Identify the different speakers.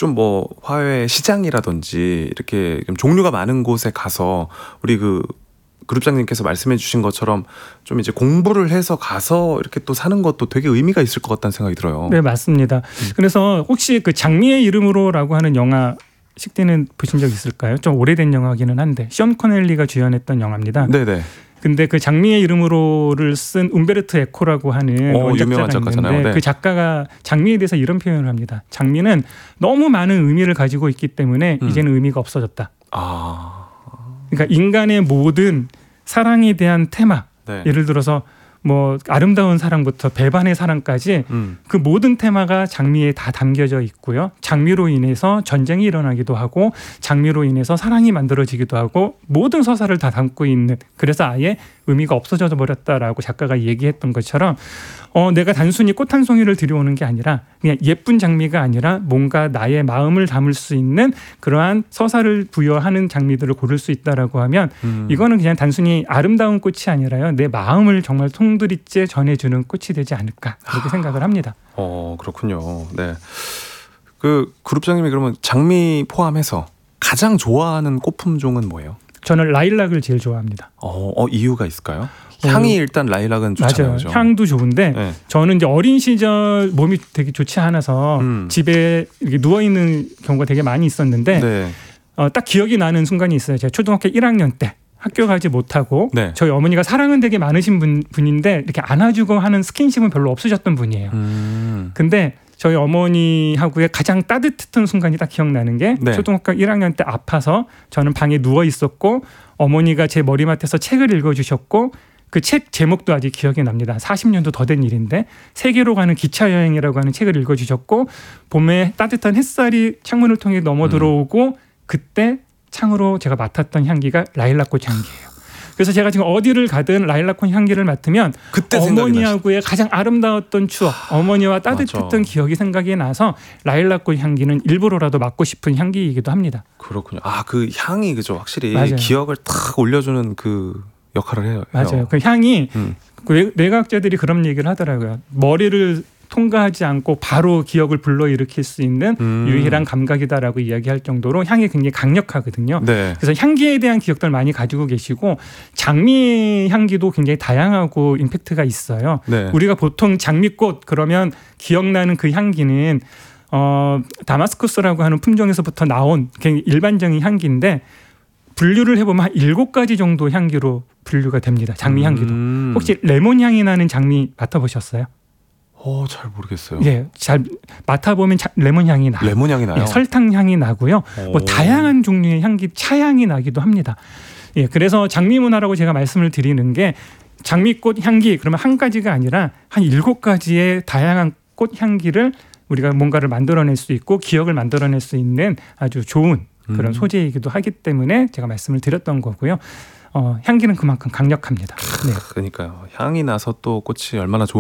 Speaker 1: 좀 뭐 화훼 시장이라든지 이렇게 좀 종류가 많은 곳에 가서 우리 그룹장님께서 말씀해 주신 것처럼 좀 이제 공부를 해서 가서 이렇게 또 사는 것도 되게 의미가 있을 것 같다는 생각이 들어요.
Speaker 2: 네, 맞습니다. 그래서 혹시 그 장미의 이름으로라고 하는 영화 식대는 보신 적 있을까요? 좀 오래된 영화기는 한데 션 코넬리가 주연했던 영화입니다.
Speaker 1: 네네.
Speaker 2: 근데 그 장미의 이름으로를 쓴 움베르토 에코라고 하는 원작자가 있는데
Speaker 1: 네.
Speaker 2: 그 작가가 장미에 대해서 이런 표현을 합니다. 장미는 너무 많은 의미를 가지고 있기 때문에 이제는 의미가 없어졌다. 그러니까 인간의 모든 사랑에 대한 테마,
Speaker 1: 네.
Speaker 2: 예를 들어서 뭐 아름다운 사랑부터 배반의 사랑까지 그 모든 테마가 장미에 다 담겨져 있고요. 장미로 인해서 전쟁이 일어나기도 하고 장미로 인해서 사랑이 만들어지기도 하고 모든 서사를 다 담고 있는, 그래서 아예 의미가 없어져 버렸다라고 작가가 얘기했던 것처럼 내가 단순히 꽃 한 송이를 들여오는 게 아니라 그냥 예쁜 장미가 아니라 뭔가 나의 마음을 담을 수 있는 그러한 서사를 부여하는 장미들을 고를 수 있다라고 하면 이거는 그냥 단순히 아름다운 꽃이 아니라요, 내 마음을 정말 통드리째 전해주는 꽃이 되지 않을까, 그렇게 생각을 합니다.
Speaker 1: 그렇군요. 네. 그 그룹장님이 그러면 장미 포함해서 가장 좋아하는 꽃 품종은 뭐예요?
Speaker 2: 저는 라일락을 제일 좋아합니다.
Speaker 1: 이유가 있을까요? 향이 일단 라일락은 좋잖아요.
Speaker 2: 맞아요.
Speaker 1: 그죠?
Speaker 2: 향도 좋은데
Speaker 1: 네.
Speaker 2: 저는 이제 어린 시절 몸이 되게 좋지 않아서 집에 이렇게 누워 있는 경우가 되게 많이 있었는데
Speaker 1: 네.
Speaker 2: 딱 기억이 나는 순간이 있어요. 제가 초등학교 1학년 때 학교 가지 못하고
Speaker 1: 네.
Speaker 2: 저희 어머니가 사랑은 되게 많으신 분인데 이렇게 안아주고 하는 스킨십은 별로 없으셨던 분이에요. 근데 저희 어머니하고의 가장 따뜻했던 순간이 딱 기억나는 게
Speaker 1: 네.
Speaker 2: 초등학교 1학년 때 아파서 저는 방에 누워 있었고 어머니가 제 머리맡에서 책을 읽어주셨고 그 책 제목도 아직 기억이 납니다. 40년도 더 된 일인데 세계로 가는 기차 여행이라고 하는 책을 읽어주셨고 봄에 따뜻한 햇살이 창문을 통해 넘어 들어오고 그때 창으로 제가 맡았던 향기가 라일락꽃 향기예요. 그래서 제가 지금 어디를 가든 라일락꽃 향기를 맡으면
Speaker 1: 그때
Speaker 2: 어머니하고의 가장 아름다웠던 추억, 어머니와 따뜻했던
Speaker 1: 맞아.
Speaker 2: 기억이 생각이 나서 라일락꽃 향기는 일부러라도 맡고 싶은 향기이기도 합니다.
Speaker 1: 그렇군요. 그 향이 그죠. 확실히
Speaker 2: 맞아요.
Speaker 1: 기억을 탁 올려주는 그 역할을 해요.
Speaker 2: 맞아요. 그 향이 뇌과학자들이 그런 얘기를 하더라고요. 머리를 통과하지 않고 바로 기억을 불러일으킬 수 있는 유일한 감각이다라고 이야기할 정도로 향이 굉장히 강력하거든요.
Speaker 1: 네.
Speaker 2: 그래서 향기에 대한 기억들 많이 가지고 계시고 장미 향기도 굉장히 다양하고 임팩트가 있어요.
Speaker 1: 네.
Speaker 2: 우리가 보통 장미꽃 그러면 기억나는 그 향기는 다마스쿠스라고 하는 품종에서부터 나온 굉장히 일반적인 향기인데 분류를 해보면 한 7가지 정도 향기로 분류가 됩니다. 장미 향기도. 혹시 레몬 향이 나는 장미 맡아보셨어요?
Speaker 1: 잘 모르겠어요.
Speaker 2: 예, 잘 맡아보면 레몬 향이 나요.
Speaker 1: 레몬 향이 나요?
Speaker 2: 예, 설탕 향이 나고요. 뭐 다양한 종류의 향기, 차향이 나기도 합니다. 예, 그래서 장미 문화라고 제가 말씀을 드리는 게 장미꽃 향기 그러면 한 가지가 아니라 한 7가지의 다양한 꽃 향기를 우리가 뭔가를 만들어낼 수 있고 기억을 만들어낼 수 있는 아주 좋은 그런 소재이기도 하기 때문에 제가 말씀을 드렸던 거고요. 향기는 그만큼 강력합니다. 네.
Speaker 1: 그러니까요. 향이 나서 또 꽃이 얼마나 좋은